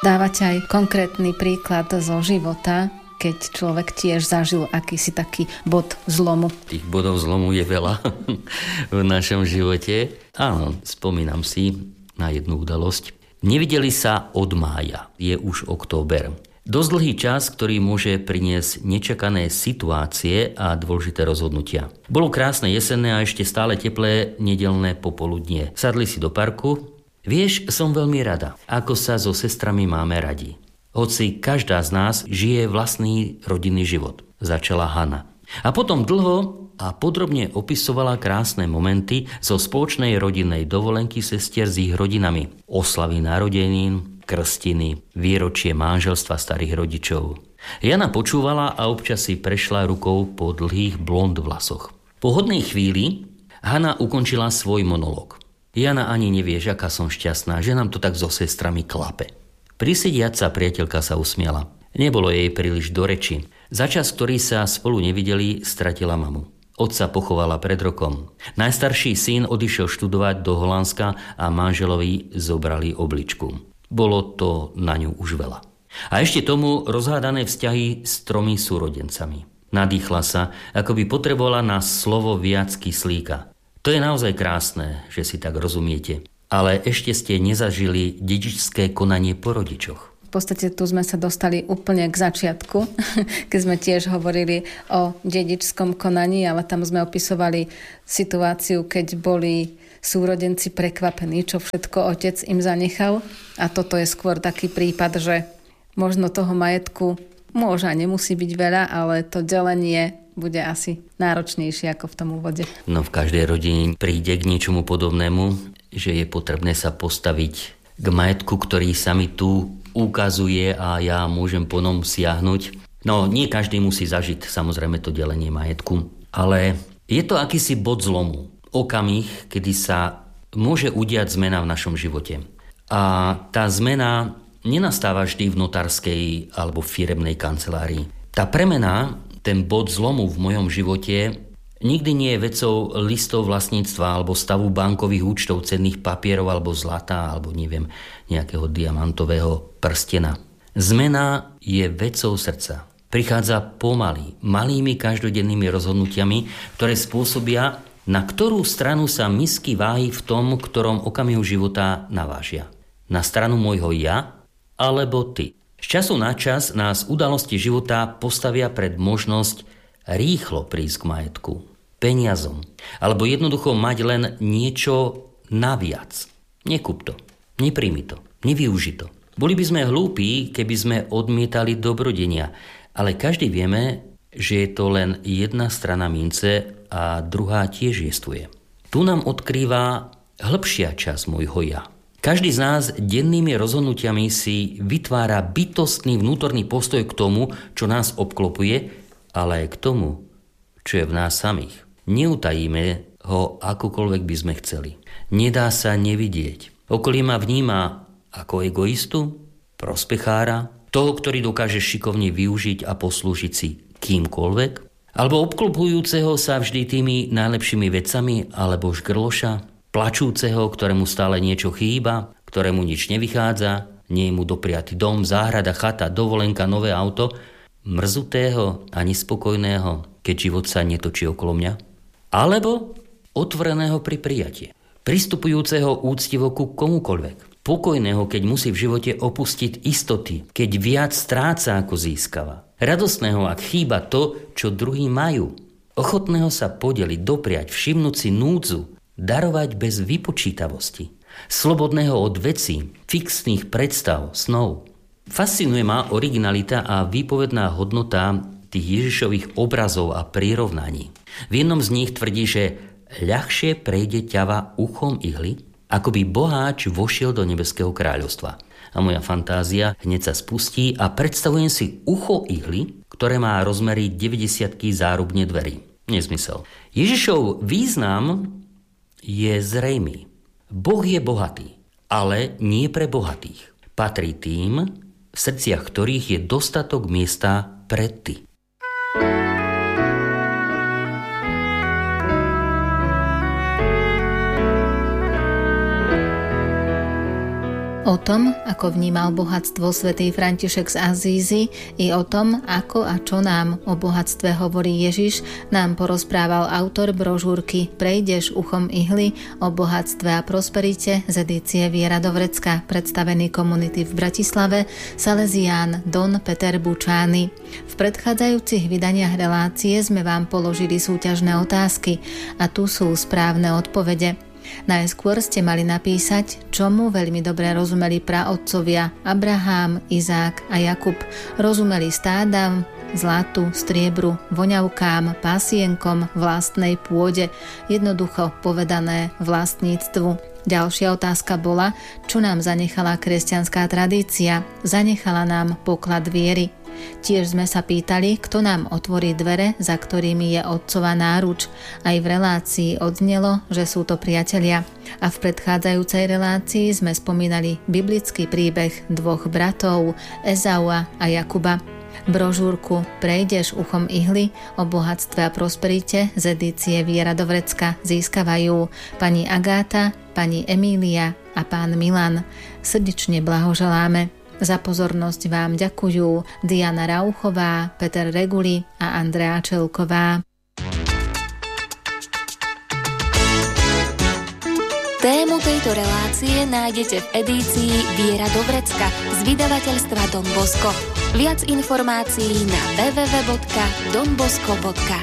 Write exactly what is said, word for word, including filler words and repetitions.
Dávate aj konkrétny príklad zo života, keď človek tiež zažil akýsi taký bod zlomu. Tých bodov zlomu je veľa v našom živote. Áno, spomínam si na jednu udalosť. Nevideli sa od mája, je už október. Dosť dlhý čas, ktorý môže priniesť nečakané situácie a dôležité rozhodnutia. Bolo krásne jesenné a ešte stále teplé nedeľné popoludnie. Sadli si do parku. Vieš, som veľmi rada, ako sa so sestrami máme radi. Hoci každá z nás žije vlastný rodinný život, začala Hana. A potom dlho a podrobne opisovala krásne momenty zo spoločnej rodinnej dovolenky sestier s ich rodinami. Oslavy narodenín, krstiny, výročie manželstva starých rodičov. Jana počúvala a občas si prešla rukou po dlhých blond vlasoch. Po hodnej chvíli Hana ukončila svoj monológ. Jana, ani nevieš, aká som šťastná, že nám to tak so sestrami klape. Prisediaca priateľka sa usmiala. Nebolo jej príliš do reči. Za čas, ktorý sa spolu nevideli, stratila mamu. Otca pochovala pred rokom. Najstarší syn odišiel študovať do Holandska a manželovi zobrali obličku. Bolo to na ňu už veľa. A ešte tomu rozhádané vzťahy s tromi súrodencami. Nadýchla sa, ako by potrebovala na slovo viac kyslíka. To je naozaj krásne, že si tak rozumiete. Ale ešte ste nezažili dedičské konanie po rodičoch. V podstate tu sme sa dostali úplne k začiatku, keď sme tiež hovorili o dedičskom konaní, ale tam sme opisovali situáciu, keď boli súrodenci prekvapení, čo všetko otec im zanechal. A toto je skôr taký prípad, že možno toho majetku môže a nemusí byť veľa, ale to delenie bude asi náročnejšie ako v tom úvode. No v každej rodine príde k niečomu podobnému, že je potrebné sa postaviť k majetku, ktorý sa mi tu ukazuje a ja môžem po ňom siahnuť. No nie každý musí zažiť samozrejme to delenie majetku, ale je to akýsi bod zlomu. Okamih, kedy sa môže udiať zmena v našom živote. A tá zmena nenastáva vždy v notárskej alebo firemnej kancelárii. Tá premena, ten bod zlomu v mojom živote nikdy nie je vecou listov vlastníctva alebo stavu bankových účtov, cenných papierov alebo zlata alebo neviem, nejakého diamantového prstena. Zmena je vecou srdca. Prichádza pomaly, malými každodennými rozhodnutiami, ktoré spôsobia, na ktorú stranu sa misky váhy v tom, ktorom okamihu života navážia. Na stranu môjho ja alebo ty. Z času na čas nás udalosti života postavia pred možnosť rýchlo prísť k majetku, peniazom, alebo jednoducho mať len niečo naviac. Nekúp to, nepríjmi to, nevyuži to. Boli by sme hlúpi, keby sme odmietali dobrodenia, ale každý vieme, že je to len jedna strana mince a druhá tiež jestvuje. Tu nám odkrýva hĺbšia časť môjho ja. Každý z nás dennými rozhodnutiami si vytvára bytostný vnútorný postoj k tomu, čo nás obklopuje, ale aj k tomu, čo je v nás samých. Neutajíme ho, akokoľvek by sme chceli. Nedá sa nevidieť. Okolie ma vníma ako egoistu, prospechára, toho, ktorý dokáže šikovne využiť a poslúžiť si kýmkoľvek, alebo obklopujúceho sa vždy tými najlepšími vecami, alebo žgrloša, plačúceho, ktorému stále niečo chýba, ktorému nič nevychádza, nie je mu dopriatý dom, záhrada, chata, dovolenka, nové auto, mrzutého a nespokojného, keď život sa netočí okolo mňa, alebo otvoreného pri prijatie, pristupujúceho úctivo ku komukoľvek, pokojného, keď musí v živote opustiť istoty, keď viac stráca ako získava, radostného, ak chýba to, čo druhí majú, ochotného sa podeliť, dopriať, všimnúť si núdzu, darovať bez vypočítavosti, slobodného od vecí, fixných predstav, snov. Fascinuje ma originalita a výpovedná hodnota tých Ježišových obrazov a prirovnaní. V jednom z nich tvrdí, že ľahšie prejde ťava uchom ihly, ako by boháč vošiel do nebeského kráľovstva. A moja fantázia hneď sa spustí a predstavujem si ucho ihly, ktoré má rozmery deväťdesiatky zárubne dverí. Nesmysel. Ježišov význam je zrejmý. Boh je bohatý, ale nie pre bohatých. Patrí tým, v srdciach ktorých je dostatok miesta pre ty. O tom, ako vnímal bohatstvo svätý František z Azízy, i o tom, ako a čo nám o bohatstve hovorí Ježiš, nám porozprával autor brožúrky Prejdeš uchom ihly o bohatstve a prosperite z edície Viera do vrecka, predstavený komunity v Bratislave, Salesián Don Peter Bučány. V predchádzajúcich vydaniach relácie sme vám položili súťažné otázky a tu sú správne odpovede. Najskôr ste mali napísať, čomu veľmi dobre rozumeli praotcovia Abraham, Izák a Jakub. Rozumeli stádam, zlatu, striebru, voňavkám, pasienkom, vlastnej pôde, jednoducho povedané vlastníctvu. Ďalšia otázka bola, čo nám zanechala kresťanská tradícia. Zanechala nám poklad viery. Tiež sme sa pýtali, kto nám otvorí dvere, za ktorými je otcova náruč. Aj v relácii odznelo, že sú to priatelia. A v predchádzajúcej relácii sme spomínali biblický príbeh dvoch bratov, Ezaua a Jakuba. Brožúrku Prejdeš uchom ihly o bohatstve a prosperite z edície Viera do vrecka získavajú pani Agáta, pani Emília a pán Milan. Srdečne blahoželáme. Za pozornosť vám ďakujú Diana Rauchová, Peter Reguli a Andrea Čelková. Tému tejto relácie nájdete v edícii Viera do vrecka z vydavateľstva Don Bosco. Viac informácií na w w w bodka don bosco bodka